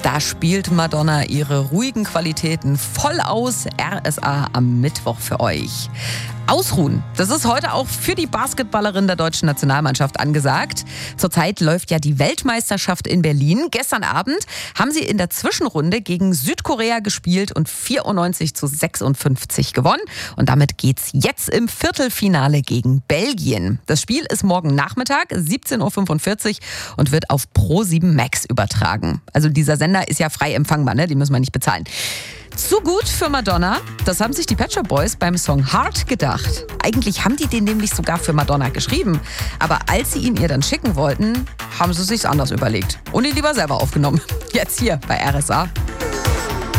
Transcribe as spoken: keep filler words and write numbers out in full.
Da spielt Madonna ihre ruhigen Qualitäten voll aus. R S A am Mittwoch für euch. Ausruhen, das ist heute auch für die Basketballerin der deutschen Nationalmannschaft angesagt. Zurzeit läuft ja die Weltmeisterschaft in Berlin. Gestern Abend haben sie in der Zwischenrunde gegen Südkorea gespielt und vierundneunzig zu sechsundfünfzig gewonnen. Und damit geht's jetzt im Viertelfinale gegen Belgien. Das Spiel ist morgen Nachmittag, siebzehn Uhr fünfundvierzig und wird auf Pro sieben Max übertragen. Also dieser Sender ist ja frei empfangbar, ne? Die müssen wir nicht bezahlen. Zu gut für Madonna, das haben sich die Pet Shop Boys beim Song Heart gedacht. Eigentlich haben die den nämlich sogar für Madonna geschrieben. Aber als sie ihn ihr dann schicken wollten, haben sie es sich anders überlegt und ihn lieber selber aufgenommen. Jetzt hier bei R S A.